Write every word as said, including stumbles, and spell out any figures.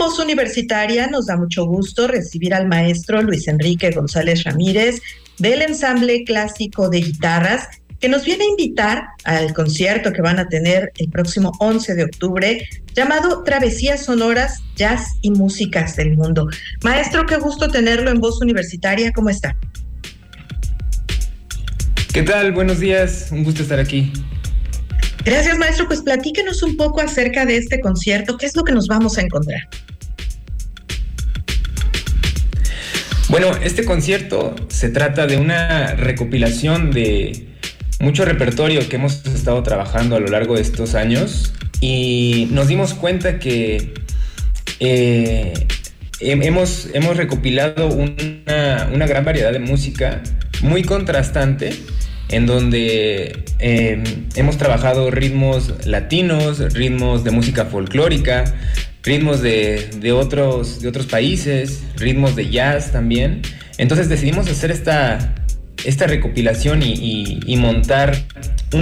Voz Universitaria nos da mucho gusto recibir al maestro Luis Enrique González Ramírez del Ensamble Clásico de Guitarras, que nos viene a invitar al concierto que van a tener el próximo once de octubre, llamado Travesías Sonoras, Jazz y Músicas del Mundo. Maestro, qué gusto tenerlo en Voz Universitaria. ¿Cómo está? ¿Qué tal? Buenos días, un gusto estar aquí. Gracias, maestro. Pues platíquenos un poco acerca de este concierto. ¿Qué es lo que nos vamos a encontrar? Bueno, este concierto se trata de una recopilación de mucho repertorio que hemos estado trabajando a lo largo de estos años y nos dimos cuenta que eh, hemos, hemos recopilado una, una gran variedad de música muy contrastante, en donde eh, hemos trabajado ritmos latinos, ritmos de música folclórica, ritmos de, de, otros, de otros países, ritmos de jazz también. Entonces decidimos hacer esta, esta recopilación y, y, y montar